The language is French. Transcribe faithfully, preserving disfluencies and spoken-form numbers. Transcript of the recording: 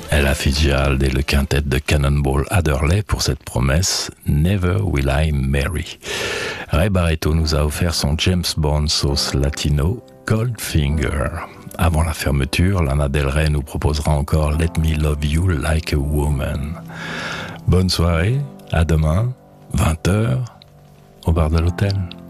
Ella Fitzgerald et le quintet de Cannonball Adderley pour cette promesse « Never Will I Marry ». Ray Barretto nous a offert son James Bond sauce latino « Goldfinger ». Avant la fermeture, Lana Del Rey nous proposera encore « Let Me Love You Like a Woman ». Bonne soirée, à demain, vingt heures, au bar de l'hôtel.